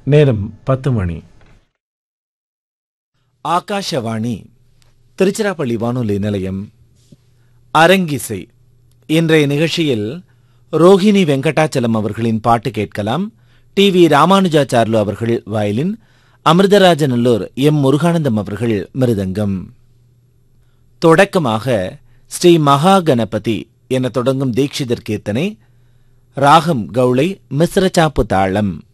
நேரம் 10 மணி. ஆகாஷவாணி திருச்சிராப்பள்ளி வானொலி நிலையம். அரங்கிசை. இன்றைய நிகழ்ச்சியில் ரோஹிணி வெங்கடாச்சலம் அவர்களின் பாட்டு கேட்கலாம். டி.வி. ராமானுஜாச்சார்லு அவர்கள் வயலின், அமிர்தராஜநல்லூர் எம். முருகானந்தம் அவர்கள் மிருதங்கம். தொடக்கமாக ஸ்ரீ மகா கணபதி என தொடங்கும் தீட்சிதர் கீர்த்தனை, ராகம் கௌளை, மிஸ்ரச்சாப்பு தாளம்.